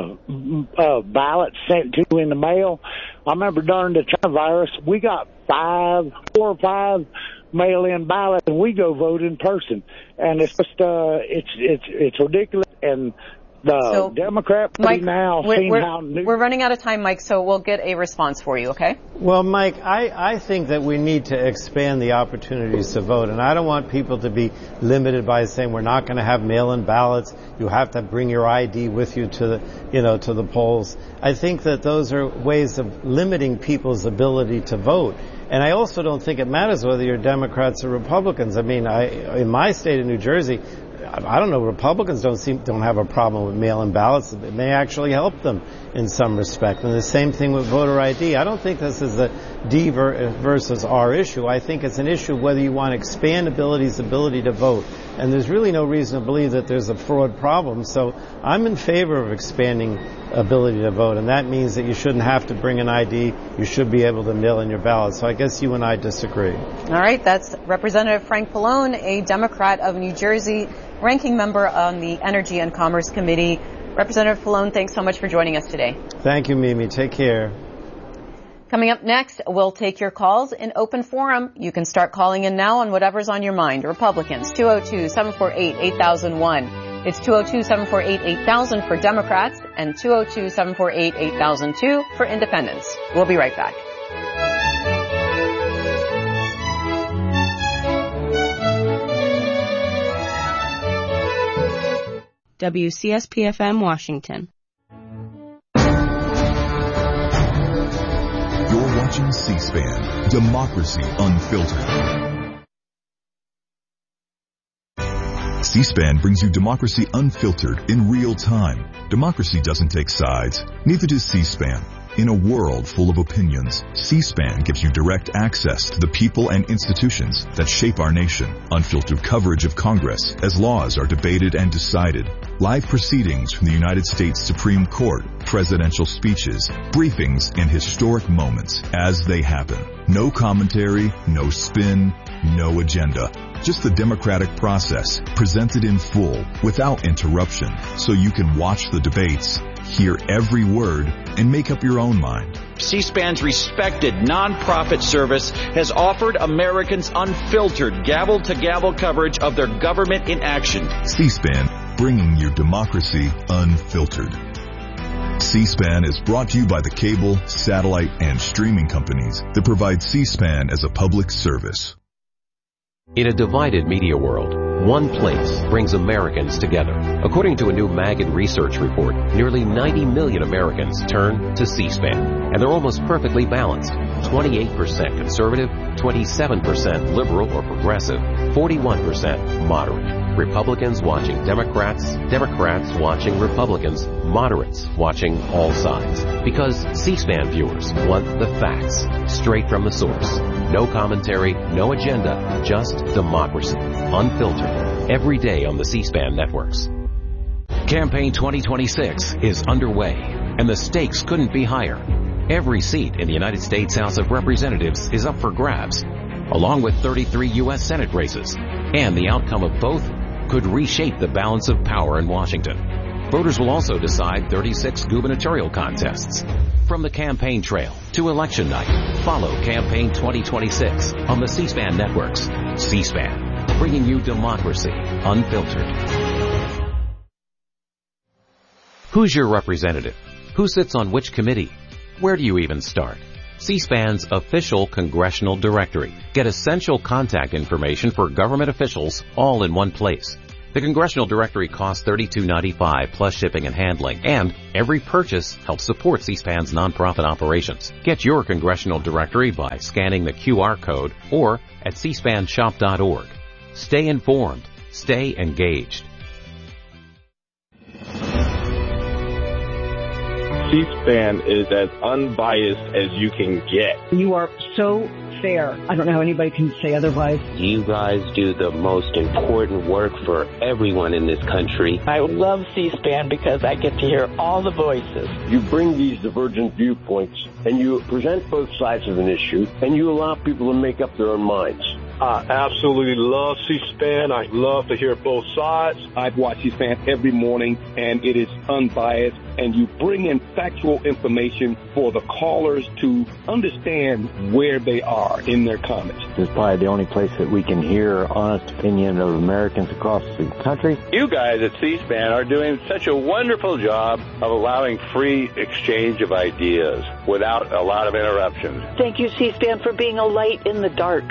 uh, ballots sent to you in the mail. I remember during the China virus, we got five, four or five mail-in ballots, and we go vote in person. And it's just, uh, it's, it's, it's ridiculous. And the so, Democrat Party Mike, now, we're, seeing we're, how new- we're running out of time, Mike, so we'll get a response for you, okay? Well, Mike, I, I think that we need to expand the opportunities to vote, and I don't want people to be limited by saying we're not going to have mail-in ballots. You have to bring your I D with you to the, you know, to the polls. I think that those are ways of limiting people's ability to vote. And I also don't think it matters whether you're Democrats or Republicans. I mean, I, in my state of New Jersey, I don't know, Republicans don't seem, don't have a problem with mail-in ballots. It may actually help them in some respect. And the same thing with voter I D. I don't think this is a D versus R issue. I think it's an issue of whether you want to expand ability's ability to vote. And there's really no reason to believe that there's a fraud problem. So I'm in favor of expanding ability to vote. And that means that you shouldn't have to bring an I D. You should be able to mail in your ballot. So I guess you and I disagree. All right. That's Representative Frank Pallone, a Democrat of New Jersey, ranking member on the Energy and Commerce Committee. Representative Pallone, thanks so much for joining us today. Thank you, Mimi. Take care. Coming up next, we'll take your calls in open forum. You can start calling in now on whatever's on your mind. Republicans, two oh two, seven four eight, eight thousand one. It's two oh two, seven four eight, eight thousand for Democrats and two oh two, seven four eight, eight thousand two for Independents. We'll be right back. W C S P F M Washington. You're watching C-SPAN, Democracy Unfiltered. C-SPAN brings you Democracy Unfiltered in real time. Democracy doesn't take sides, neither does C-SPAN. In a world full of opinions, C-SPAN gives you direct access to the people and institutions that shape our nation. Unfiltered coverage of Congress as laws are debated and decided. Live proceedings from the United States Supreme Court, presidential speeches, briefings, and historic moments as they happen. No commentary, no spin, no agenda. Just the democratic process presented in full without interruption so you can watch the debates, hear every word, and make up your own mind. C-SPAN's respected nonprofit service has offered Americans unfiltered gavel-to-gavel coverage of their government in action. C-SPAN, bringing your democracy unfiltered. C-SPAN is brought to you by the cable, satellite, and streaming companies that provide C-SPAN as a public service. In a divided media world, one place brings Americans together. According to a new Magid research report, nearly ninety million Americans turn to C-SPAN, and they're almost perfectly balanced. twenty-eight percent conservative, twenty-seven percent liberal or progressive, forty-one percent moderate. Republicans watching Democrats, Democrats watching Republicans, moderates watching all sides. Because C-SPAN viewers want the facts, straight from the source. No commentary, no agenda, just democracy. Unfiltered. Every day on the C-SPAN networks. Campaign twenty twenty-six is underway, and the stakes couldn't be higher. Every seat in the United States House of Representatives is up for grabs, along with thirty-three U S Senate races, and the outcome of both could reshape the balance of power in Washington. Voters will also decide thirty-six gubernatorial contests. From the campaign trail to election night, follow Campaign twenty twenty-six on the C-SPAN networks. C-SPAN, bringing you democracy unfiltered. Who's your representative? Who sits on which committee? Where do you even start? C-SPAN's official congressional directory. Get essential contact information for government officials all in one place. The Congressional Directory costs thirty-two ninety-five plus shipping and handling, and every purchase helps support C-SPAN's nonprofit operations. Get your Congressional Directory by scanning the Q R code or at c span shop dot org. Stay informed. Stay engaged. C-SPAN is as unbiased as you can get. You are so fair. I don't know how anybody can say otherwise. You guys do the most important work for everyone in this country. I love C-SPAN because I get to hear all the voices. You bring these divergent viewpoints and you present both sides of an issue and you allow people to make up their own minds. I absolutely love C-SPAN. I love to hear both sides. I've watched C-SPAN every morning, and it is unbiased, and you bring in factual information for the callers to understand where they are in their comments. This is probably the only place that we can hear honest opinion of Americans across the country. You guys at C-SPAN are doing such a wonderful job of allowing free exchange of ideas without a lot of interruptions. Thank you, C-SPAN, for being a light in the dark.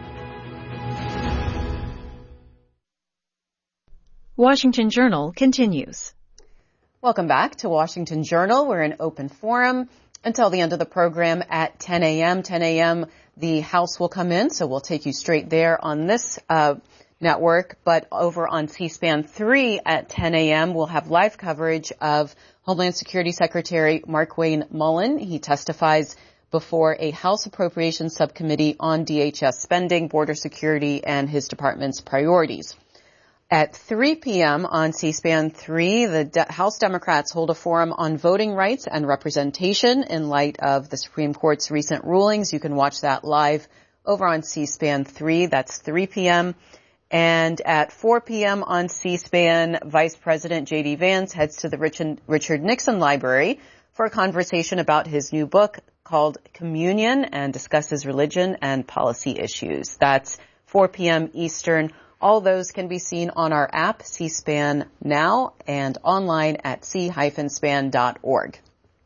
Washington Journal continues. Welcome back to Washington Journal. We're in open forum until the end of the program at ten a.m. ten a.m. the House will come in, so we'll take you straight there on this uh, network. But over on C-SPAN three at ten a.m., we'll have live coverage of Homeland Security Secretary Markwayne Mullin. He testifies before a House Appropriations Subcommittee on D H S spending, border security, and his department's priorities. At three p.m. on C-SPAN three, the De- House Democrats hold a forum on voting rights and representation in light of the Supreme Court's recent rulings. You can watch that live over on C-SPAN three. That's three p.m. And at four p.m. on C-SPAN, Vice President J D. Vance heads to the Richard, Richard Nixon Library for a conversation about his new book called Communion and discusses religion and policy issues. That's four p.m. Eastern. All those can be seen on our app, C-SPAN Now, and online at c dash span dot org.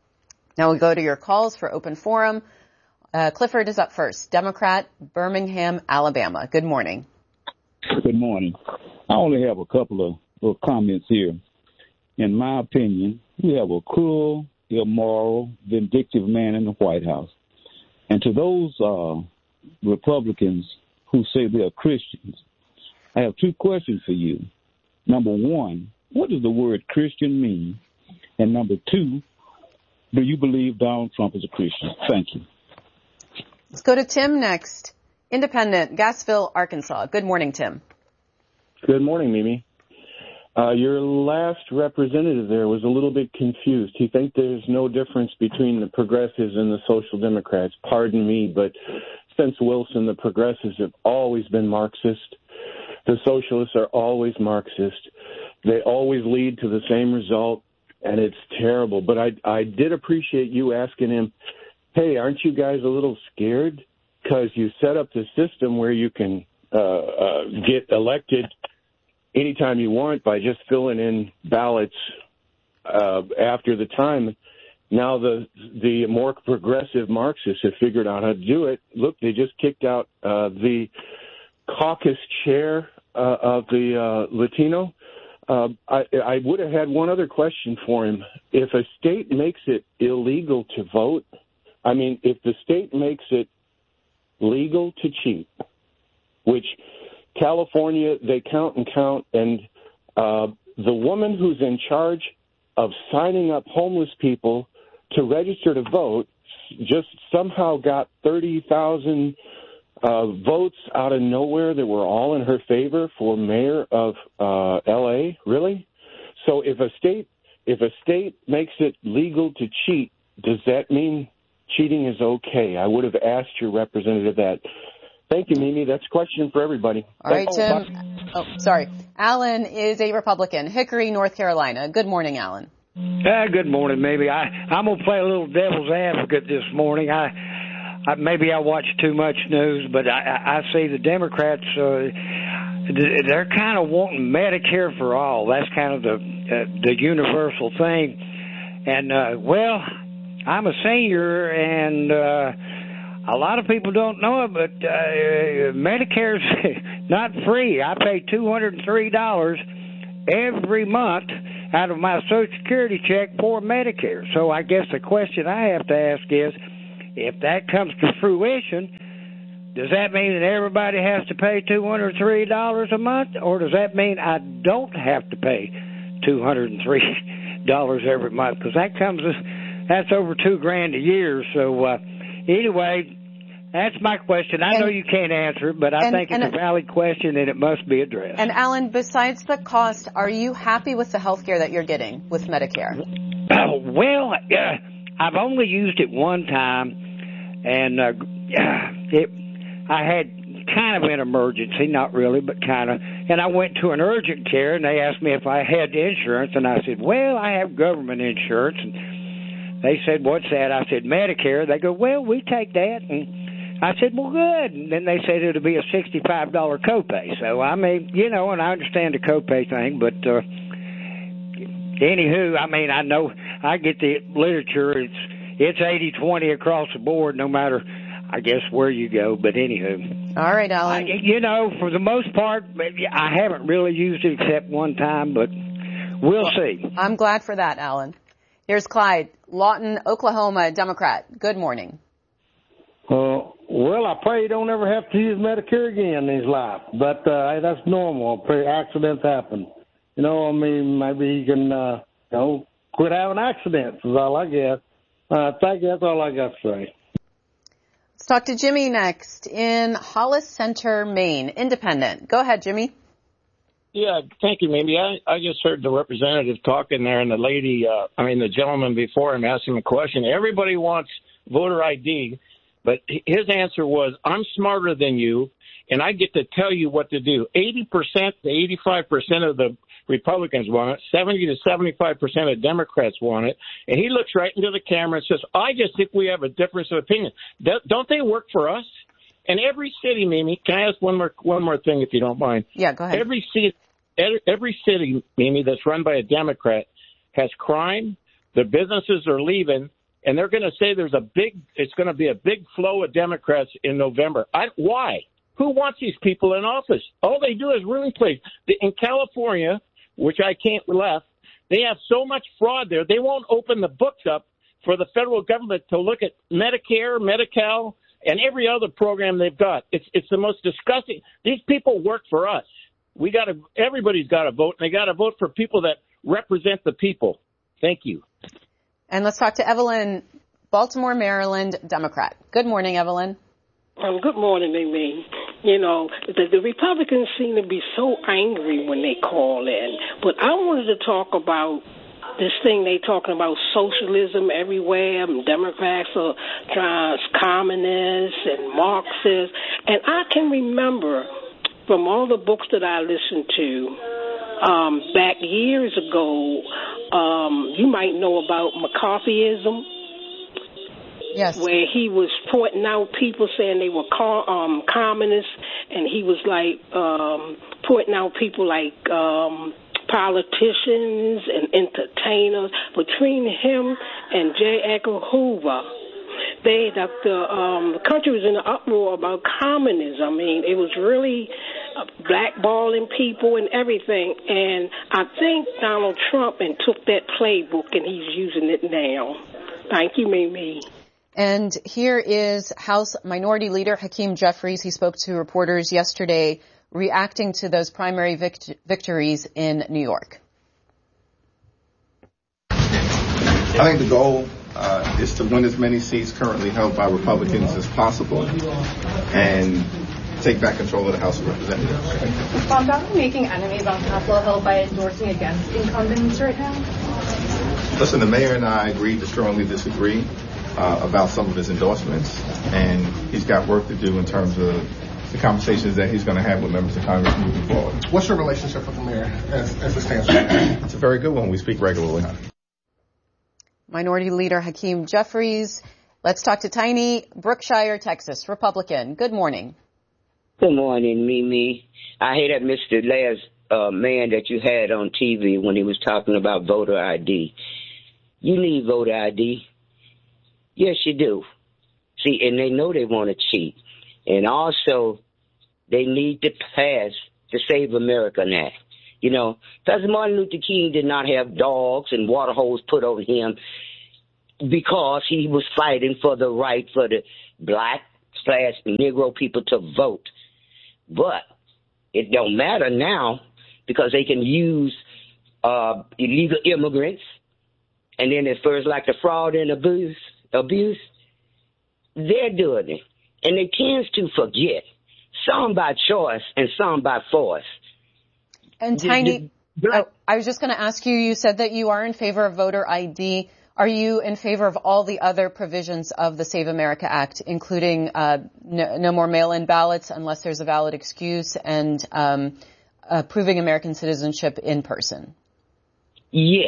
Now we go to your calls for open forum. Uh, Clifford is up first. Democrat, Birmingham, Alabama. Good morning. Good morning. I only have a couple of little comments here. In my opinion, we have a cruel, immoral, vindictive man in the White House. And to those uh, Republicans who say they're Christians, I have two questions for you. Number one, what does the word Christian mean? And number two, do you believe Donald Trump is a Christian? Thank you. Let's go to Tim next. Independent, Gassville, Arkansas. Good morning, Tim. Good morning, Mimi. Uh, your last representative there was a little bit confused. He thinks there's no difference between the progressives and the Social Democrats. Pardon me, but since Wilson, the progressives have always been Marxist. The socialists are always Marxist. They always lead to the same result, and it's terrible. But I, I did appreciate you asking him, hey, aren't you guys a little scared? Because you set up the system where you can uh, uh, get elected anytime you want by just filling in ballots uh, after the time. Now the the more progressive Marxists have figured out how to do it. Look, they just kicked out uh, the caucus chair uh, of the uh, Latino. Uh, I, I would have had one other question for him. If a state makes it illegal to vote, I mean, if the state makes it legal to cheat, which California, they count and count, and uh, the woman who's in charge of signing up homeless people to register to vote just somehow got thirty thousand uh, votes out of nowhere that were all in her favor for mayor of uh, L A. Really? So if a state if a state makes it legal to cheat, does that mean cheating is okay? I would have asked your representative that. Thank you, Mimi. That's a question for everybody. All right, Tim. Oh, sorry. Alan is a Republican, Hickory, North Carolina. Good morning, Alan. Uh, good morning, maybe. I, I'm going to play a little devil's advocate this morning. I, I maybe I watch too much news, but I, I, I see the Democrats, uh, they're kind of wanting Medicare for all. That's kind of the, uh, the universal thing. And, uh, well, I'm a senior, and uh, a lot of people don't know it, but uh, Medicare's not free. I pay two hundred three dollars every month out of my Social Security check for Medicare. So I guess the question I have to ask is, if that comes to fruition, does that mean that everybody has to pay two hundred three dollars a month, or does that mean I don't have to pay two hundred three dollars every month? Because that comes, that's over two grand a year. So uh, anyway, that's my question. I and, know you can't answer it, but I and, think it's a valid question and it must be addressed. And Alan, besides the cost, are you happy with the health care that you're getting with Medicare? Uh, well, uh, I've only used it one time, and uh, it, I had kind of an emergency, not really, but kind of, and I went to an urgent care, and they asked me if I had insurance, and I said, well, I have government insurance, and they said, what's that? I said, Medicare. They go, well, we take that, and I said, well, good. And then they said it would be a sixty-five dollars copay. So, I mean, you know, and I understand the copay thing, but uh, anywho, I mean, I know I get the literature. It's it's eighty twenty across the board, no matter, I guess, where you go. But anywho. All right, Alan. I, you know, for the most part, I haven't really used it except one time, but we'll see. I'm glad for that, Alan. Here's Clyde, Lawton, Oklahoma, Democrat. Good morning. Uh, well, I pray you don't ever have to use Medicare again in his life, but uh, hey, that's normal. Accidents happen. You know, I mean, maybe you can, uh, you know, quit having accidents is all I guess. Uh, thank you. That's all I got to say. Let's talk to Jimmy next in Hollis Center, Maine. Independent. Go ahead, Jimmy. Yeah, thank you, Mimi. I, I just heard the representative talking there, and the lady, uh, I mean, the gentleman before him asked him a question. Everybody wants voter I D. But his answer was, I'm smarter than you, and I get to tell you what to do. eighty percent to eighty-five percent of the Republicans want it. seventy to seventy-five percent of Democrats want it. And he looks right into the camera and says, I just think we have a difference of opinion. Don't they work for us? And every city, Mimi, can I ask one more one more thing, if you don't mind? Yeah, go ahead. Every city, every city, Mimi, that's run by a Democrat has crime. The businesses are leaving. And they're going to say there's a big, it's going to be a big flow of Democrats in November. I, why? Who wants these people in office? All they do is ruin places. In California, which I can't left, they have so much fraud there, they won't open the books up for the federal government to look at Medicare, Medi-Cal, and every other program they've got. It's it's the most disgusting. These people work for us. We got to, everybody's got to vote, and they got to vote for people that represent the people. Thank you. And let's talk to Evelyn, Baltimore, Maryland, Democrat. Good morning, Evelyn. Um, good morning, Mimi. You know, the, the Republicans seem to be so angry when they call in. But I wanted to talk about this thing they talking about, socialism everywhere. And Democrats are trying, communists and Marxists. And I can remember from all the books that I listened to, Um, back years ago, um, you might know about McCarthyism. Yes. Where he was pointing out people saying they were co- um, communists, and he was like um, pointing out people like um, politicians and entertainers. Between him and J. Edgar Hoover, they the, the, um, the country was in an uproar about communism. I mean, it was really blackballing people and everything. And I think Donald Trump and took that playbook and he's using it now. Thank you, Mimi. And here is House Minority Leader Hakeem Jeffries. He spoke to reporters yesterday reacting to those primary vict- victories in New York. I think the goal uh, is to win as many seats currently held by Republicans as possible and take back control of the House of Representatives. Bob, are we making enemies on Capitol Hill by endorsing against incumbents right now? Listen, the mayor and I agreed to strongly disagree uh, about some of his endorsements, and he's got work to do in terms of the conversations that he's going to have with members of Congress moving forward. What's your relationship with the mayor as, as it stands right now? It's a very good one. We speak regularly. Minority Leader Hakeem Jeffries. Let's talk to Tiny, Brookshire, Texas, Republican. Good morning. Good morning, Mimi. I hate that Mister last uh, man that you had on T V when he was talking about voter I D. You need voter I D. Yes, you do. See, and they know they want to cheat. And also, they need to pass the Save America Act. You know, President Martin Luther King did not have dogs and water holes put on him because he was fighting for the right for the black slash Negro people to vote. But it don't matter now because they can use uh, illegal immigrants. And then as far as like the fraud and abuse, abuse, they're doing it. And they tend to forget, some by choice and some by force. And Tiny, oh, I was just going to ask you, you said that you are in favor of voter I D. Are you in favor of all the other provisions of the Save America Act, including uh, no, no more mail-in ballots unless there's a valid excuse and um, uh, proving American citizenship in person? Yeah.